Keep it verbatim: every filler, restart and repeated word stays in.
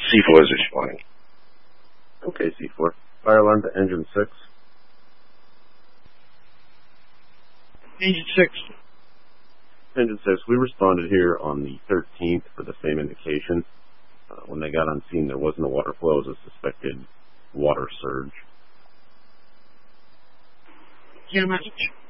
C four is responding. Okay, C four. Fire alarm to engine six. Engine six. Engine six, we responded here on the thirteenth for the same indication. Uh, when they got on scene, there was no water flow. It was a suspected water surge. Get a message.